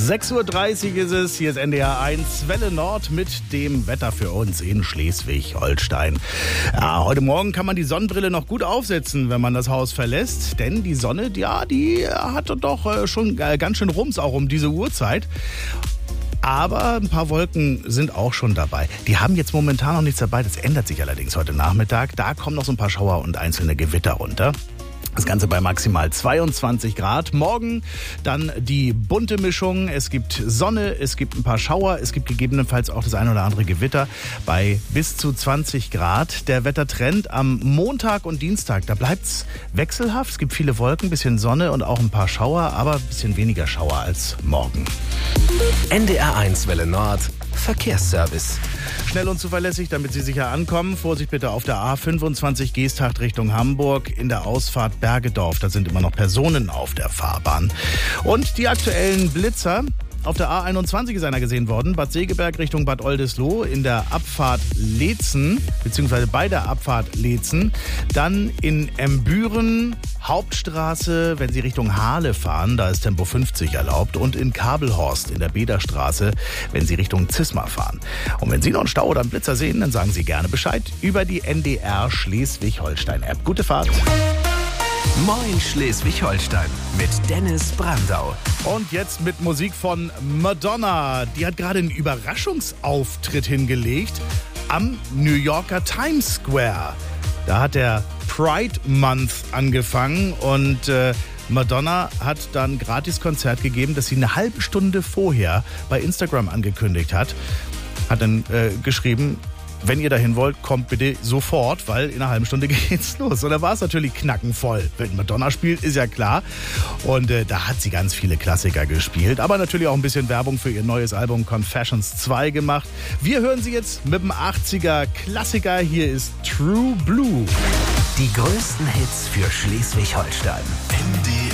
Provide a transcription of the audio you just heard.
6:30 Uhr ist es, hier ist NDR 1 Welle Nord mit dem Wetter für uns in Schleswig-Holstein. Ja, heute Morgen kann man die Sonnenbrille noch gut aufsetzen, wenn man das Haus verlässt, denn die Sonne, ja, die hat doch schon ganz schön Rums auch um diese Uhrzeit. Aber ein paar Wolken sind auch schon dabei. Die haben jetzt momentan noch nichts dabei, das ändert sich allerdings heute Nachmittag. Da kommen noch so ein paar Schauer und einzelne Gewitter runter. Das Ganze bei maximal 22 Grad. Morgen dann die bunte Mischung. Es gibt Sonne, es gibt ein paar Schauer, es gibt gegebenenfalls auch das ein oder andere Gewitter bei bis zu 20 Grad. Der Wettertrend am Montag und Dienstag, da bleibt's wechselhaft. Es gibt viele Wolken, bisschen Sonne und auch ein paar Schauer, aber ein bisschen weniger Schauer als morgen. NDR 1 Welle Nord Verkehrsservice. Schnell und zuverlässig, damit Sie sicher ankommen. Vorsicht bitte auf der A25 Geesthacht Richtung Hamburg in der Ausfahrt Bergedorf. Da sind immer noch Personen auf der Fahrbahn. Und die aktuellen Blitzer. Auf der A21 ist einer gesehen worden, Bad Segeberg Richtung Bad Oldesloe in der Abfahrt Leetzen, beziehungsweise bei der Abfahrt Leetzen. Dann in Embüren, Hauptstraße, wenn Sie Richtung Hahle fahren, da ist Tempo 50 erlaubt. Und in Kabelhorst in der Bederstraße, wenn Sie Richtung Zismar fahren. Und wenn Sie noch einen Stau oder einen Blitzer sehen, dann sagen Sie gerne Bescheid über die NDR Schleswig-Holstein-App. Gute Fahrt! Moin Schleswig-Holstein mit Dennis Brandau. Und jetzt mit Musik von Madonna. Die hat gerade einen Überraschungsauftritt hingelegt am New Yorker Times Square. Da hat der Pride Month angefangen und Madonna hat dann ein Gratiskonzert gegeben, das sie eine halbe Stunde vorher bei Instagram angekündigt hat. Hat dann geschrieben: Wenn ihr dahin wollt, kommt bitte sofort, weil in einer halben Stunde geht's los. Und da war es natürlich knackenvoll. Wenn Madonna spielt, ist ja klar. Und da hat sie ganz viele Klassiker gespielt. Aber natürlich auch ein bisschen Werbung für ihr neues Album Confessions 2 gemacht. Wir hören sie jetzt mit dem 80er Klassiker. Hier ist True Blue. Die größten Hits für Schleswig-Holstein.